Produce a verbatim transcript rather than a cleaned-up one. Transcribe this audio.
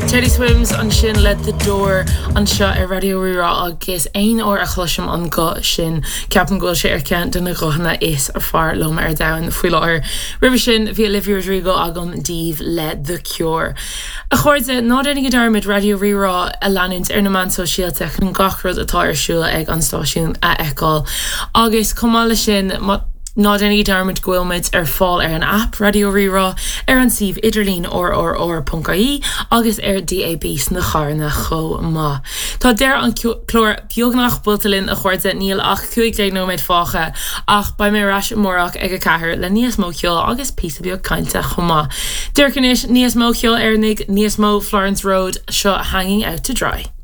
Teddy Swims an sin let the door an seo ar Radio Rírá agus ein or a chluisiom an go sin ceapan goil sé ar cean duna rohanna is ar far lom ar dain fuil ar river sin bhí Olivia Rodrigo agam díomh le The Cure. A chuirde ná dénig darmid Radio Rírá a leanúint ar na man sosialte chun gachrod atá ar siúla ag an stáisiún a eáil. Agus cumála sin ná dénig darmid gwilmid ar fáil ar an app Radio Rírá ar an sih idirlín or or or .caí agus ar D A B na charna cho ma. Tá der an chlór beagnach bultalin a chuirde níl ach cuaig dé nóid fácha ach ba mé ras mórach ag a cahar le níos mó ceol agus písa beag cainte chomá. Deircanis níos mó ceol ar nig níos mó Florence Road seo hanging out to dry.